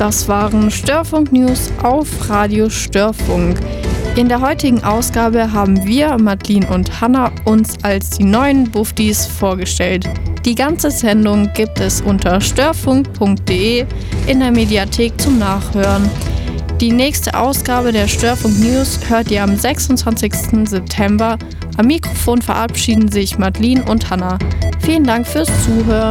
Das waren Störfunk News auf Radio Störfunk. In der heutigen Ausgabe haben wir, Madeline und Hannah, uns als die neuen Buffdies vorgestellt. Die ganze Sendung gibt es unter störfunk.de in der Mediathek zum Nachhören. Die nächste Ausgabe der Störfunk News hört ihr am 26. September. Am Mikrofon verabschieden sich Madeline und Hannah. Vielen Dank fürs Zuhören.